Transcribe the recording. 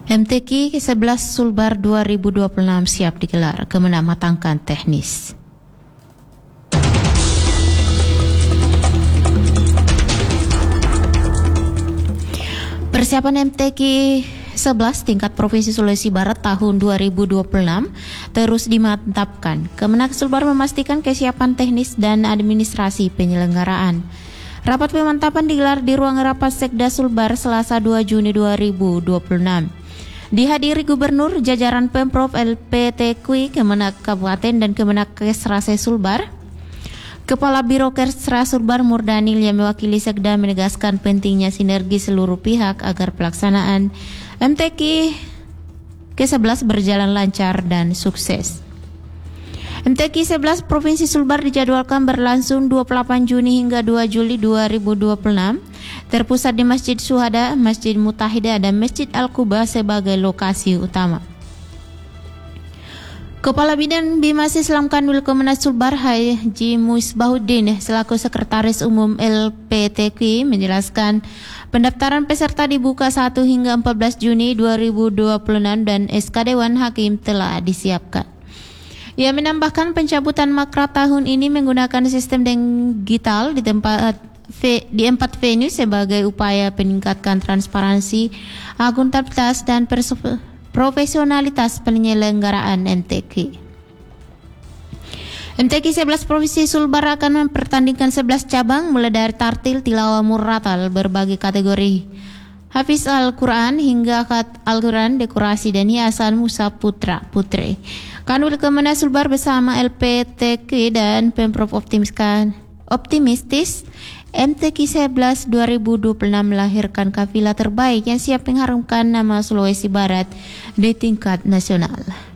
MTQ ke-11 Sulbar 2026 siap digelar, Kemenang matangkan teknis. Persiapan MTQ 11 tingkat Provinsi Sulawesi Barat tahun 2026 terus dimantapkan. Kemenang Sulbar memastikan kesiapan teknis dan administrasi penyelenggaraan. Rapat pemantapan digelar di ruang rapat Sekda Sulbar Selasa 2 Juni 2026. Dihadiri Gubernur, jajaran Pemprov, LPTQ, Kemenak Kabupaten dan Kemenak Kesrase Sulbar. Kepala Biro Kesra Sulbar Murdanil yang mewakili Sekda menegaskan pentingnya sinergi seluruh pihak agar pelaksanaan MTQ ke-11 berjalan lancar dan sukses. MTQ 11 Provinsi Sulbar dijadwalkan berlangsung 28 Juni hingga 2 Juli 2026, terpusat di Masjid Syuhada, Masjid Mutahidah, dan Masjid Al-Quba sebagai lokasi utama. Kepala Bidang Bimas Islam Kanwil Kemenak Sulbar Haji Musbahuddin selaku Sekretaris Umum LPTQ menjelaskan pendaftaran peserta dibuka 1 hingga 14 Juni 2026 dan SK Dewan Hakim telah disiapkan. Ia menambahkan pencabutan makra tahun ini menggunakan sistem digital di 4 venue sebagai upaya meningkatkan transparansi, akuntabilitas dan profesionalitas penyelenggaraan MTQ. MTQ 11 Provinsi Sulbar akan mempertandingkan 11 cabang mulai dari tartil, tilawah, murratal, berbagai kategori Hafiz Al-Quran hingga khat Al-Quran, dekorasi dan hiasan Musa Putra Putri. Kanwil Kemenak Sulbar bersama LPTQ dan Pemprov optimistis MTQ 11 2026 melahirkan kafilah terbaik yang siap mengharumkan nama Sulawesi Barat di tingkat nasional.